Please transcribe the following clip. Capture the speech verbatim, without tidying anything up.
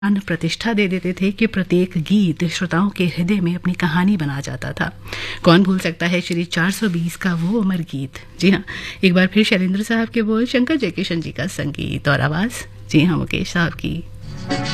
अन्न प्रतिष्ठा दे देते थे कि प्रत्येक गीत श्रोताओं के हृदय में अपनी कहानी बना जाता था। कौन भूल सकता है श्री चार सौ बीस का वो अमर गीत। जी हाँ, एक बार फिर शैलेंद्र साहब के बोल, शंकर जयकिशन जी का संगीत और आवाज, जी हाँ, मुकेश साहब की।